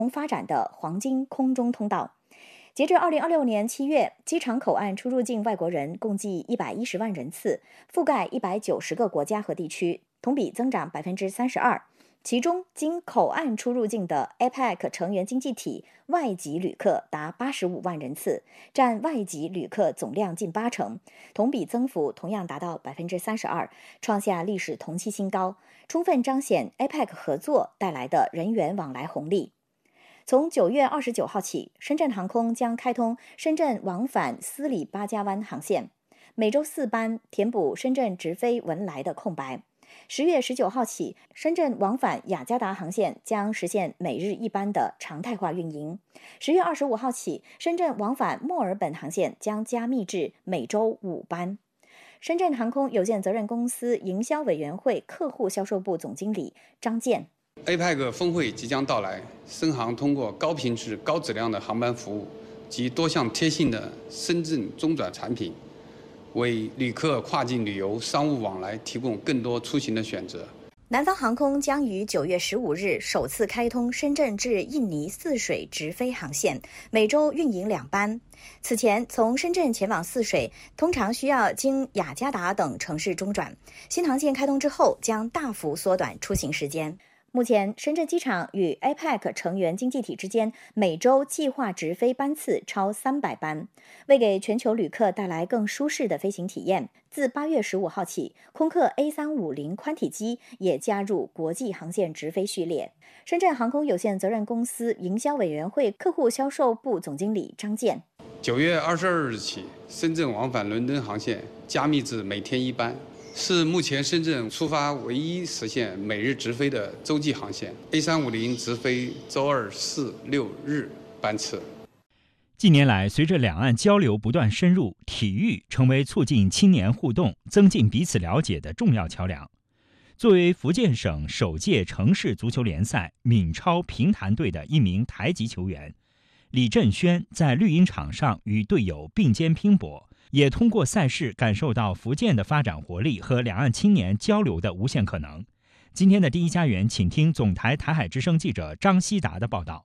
发展的黄金空中通道。截至2026年7月，机场口岸出入境外国人共计110万人次，覆盖190个国家和地区，同比增长32%。其中，经口岸出入境的 APEC 成员经济体外籍旅客达85万人次，占外籍旅客总量近80%，同比增幅同样达到32%，创下历史同期新高，充分彰显 APEC 合作带来的人员往来红利。从9月29号起，深圳航空将开通深圳往返斯里巴加湾航线，每周4班，填补深圳直飞文莱的空白。10月19号起，深圳往返雅加达航线将实现每日1班的常态化运营。10月25号起，深圳往返墨尔本航线将加密至每周5班。深圳航空有限责任公司营销委员会客户销售部总经理张健。 APEC 峰会即将到来，深航通过高品质、高质量的航班服务及多项贴心的深圳中转产品，为旅客跨境旅游、商务往来提供更多出行的选择。 南方航空将于9月15日首次开通深圳至印尼泗水直飞航线，每周运营2班。此前，从深圳前往泗水通常需要经雅加达等城市中转，新航线开通之后将大幅缩短出行时间。目前，深圳机场与 APEC 成员经济体之间每周计划直飞班次超300班，为给全球旅客带来更舒适的飞行体验，自8月15号起，空客 A350 宽体机也加入国际航线直飞序列。深圳航空有限责任公司营销委员会客户销售部总经理张健 ：9月22日起，深圳往返伦敦航线加密至每天1班。是目前深圳出发唯一实现每日直飞的洲际航线 ，A350 直飞周2、4、6日班次。 近年来，随着两岸交流不断深入，体育成为促进青年互动、增进彼此了解的重要桥梁。作为福建省首届城市足球联赛闽超平潭队的一名台籍球员，李振轩在绿茵场上与队友并肩拼搏，也通过赛事感受到福建的发展活力和两岸青年交流的无限可能。今天的第一家园，请听总台台海之声记者张希达的报道。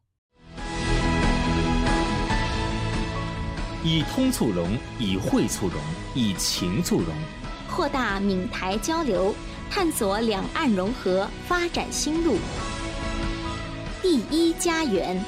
以通促融，以惠促融，以情促融， 扩大闽台交流，探索两岸融合发展新路。第一家园。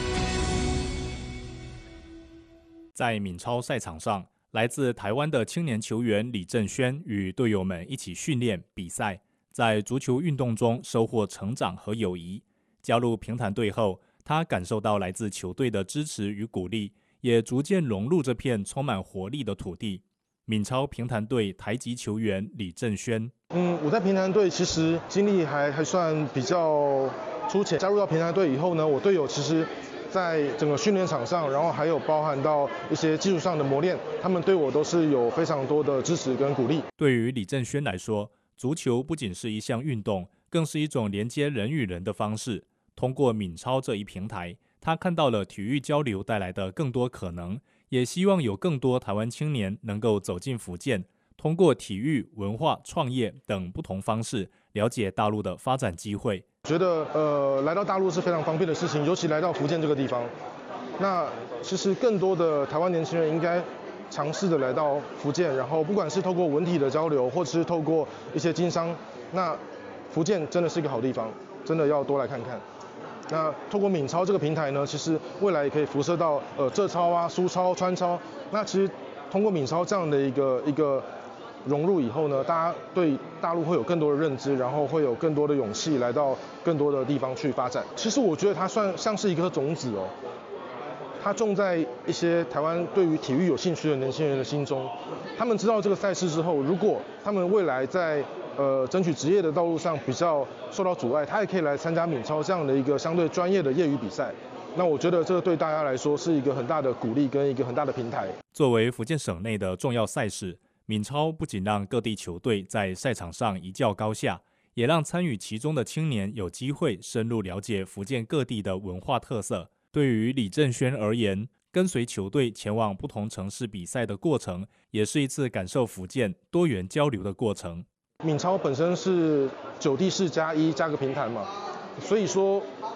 在闽超赛场上，来自台湾的青年球员李振轩与队友们一起训练比赛，在足球运动中收获成长和友谊。加入平潭队后，他感受到来自球队的支持与鼓励，也逐渐融入这片充满活力的土地。闽超平潭队台籍球员李振轩： 我在平潭队其实经历还算比较粗浅。加入到平潭队以后呢，我队友其实在整个训练场上，然后还有包含到一些技术上的磨练，他们对我都是有非常多的支持跟鼓励。 对于李振轩来说，足球不仅是一项运动，更是一种连接人与人的方式。通过闽超这一平台，他看到了体育交流带来的更多可能，也希望有更多台湾青年能够走进福建，通过体育、文化、创业等不同方式，了解大陆的发展机会。 觉得来到大陆是非常方便的事情，尤其来到福建这个地方。那其实更多的台湾年轻人应该尝试的来到福建，然后不管是透过文体的交流，或者是透过一些经商，那福建真的是一个好地方，真的要多来看看。那透过闽超这个平台呢，其实未来也可以辐射到浙超啊、苏超、川超。那其实通过闽超这样的一个融入以后呢，大家对大陆会有更多的认知，然后会有更多的勇气来到更多的地方去发展。其实我觉得它算像是一颗种子哦，它种在一些台湾对于体育有兴趣的年轻人的心中。他们知道这个赛事之后，如果他们未来在争取职业的道路上比较受到阻碍，他也可以来参加闽超这样的一个相对专业的业余比赛。那我觉得这个对大家来说是一个很大的鼓励跟一个很大的平台。 作为福建省内的重要赛事，闽超不仅让各地球队在赛场上一较高下，也让参与其中的青年有机会深入了解福建各地的文化特色。对于李振轩而言，跟随球队前往不同城市比赛的过程，也是一次感受福建多元交流的过程。闽超本身是9地市加1加个平潭嘛，所以说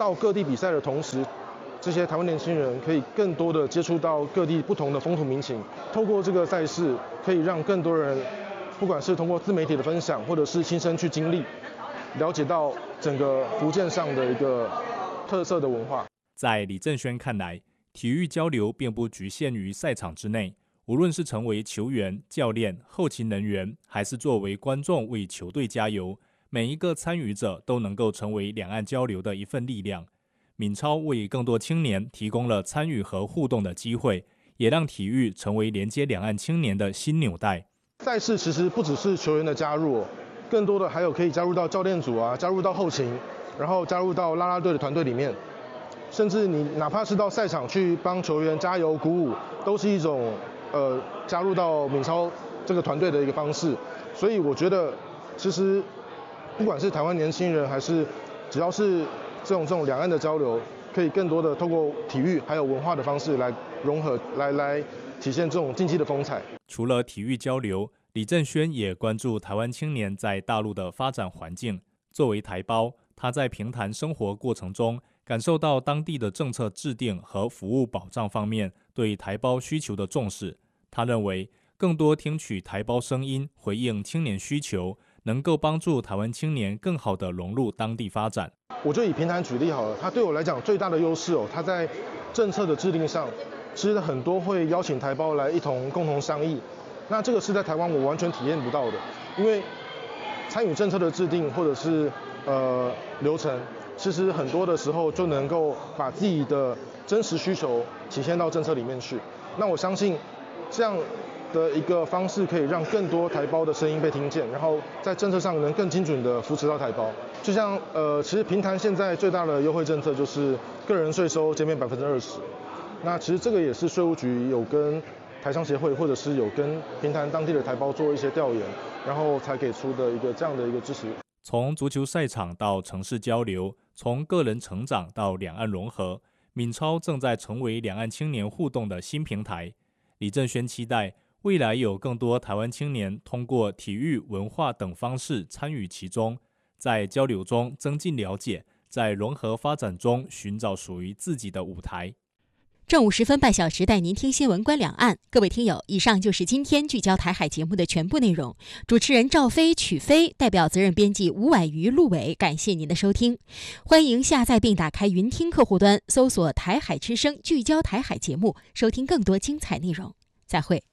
到各地比赛的同时，这些台湾年轻人可以更多的接触到各地不同的风土民情，透过这个赛事，可以让更多人，不管是通过自媒体的分享，或者是亲身去经历，了解到整个福建上的一个特色的文化。 在李正轩看来，体育交流并不局限于赛场之内，无论是成为球员、教练、后勤人员，还是作为观众为球队加油，每一个参与者都能够成为两岸交流的一份力量。闽超为更多青年提供了参与和互动的机会，也让体育成为连接两岸青年的新纽带。 赛事其实不只是球员的加入，更多的还有可以加入到教练组啊，加入到后勤，然后加入到啦啦队的团队里面。甚至你哪怕是到赛场去帮球员加油鼓舞，都是一种加入到闽超这个团队的一个方式。所以我觉得，其实不管是台湾年轻人，还是只要是这种两岸的交流，可以更多的透过体育还有文化的方式来融合，来体现这种竞技的风采。 除了体育交流，李正轩也关注台湾青年在大陆的发展环境。作为台胞，他在平潭生活过程中，感受到当地的政策制定和服务保障方面对台胞需求的重视。他认为，更多听取台胞声音，回应青年需求，能够帮助台湾青年更好地融入当地发展。 我就以平潭举例好了，它对我来讲最大的优势它在政策的制定上，其实很多会邀请台胞来共同商议。那这个是在台湾我完全体验不到的，因为参与政策的制定或者是流程，其实很多的时候就能够把自己的真实需求体现到政策里面去。那我相信这样的一个方式可以让更多台胞的声音被听见，然后在政策上能更精准的扶持到台胞。就像其实平潭现在最大的优惠政策就是个人税收减免20%。那其实这个也是税务局有跟台商协会或者是有跟平潭当地的台胞做一些调研，然后才给出的这样的一个支持。 从足球赛场到城市交流，从个人成长到两岸融合，闽超正在成为两岸青年互动的新平台。李正轩期待未来有更多台湾青年通过体育、文化等方式参与其中，在交流中增进了解，在融合发展中寻找属于自己的舞台。 正午时分，半小时带您听新闻观两岸。各位听友，以上就是今天聚焦台海节目的全部内容。主持人赵飞、曲飞，代表责任编辑吴婉瑜、陆伟，感谢您的收听。欢迎下载并打开云听客户端，搜索台海之声聚焦台海节目，收听更多精彩内容。再会。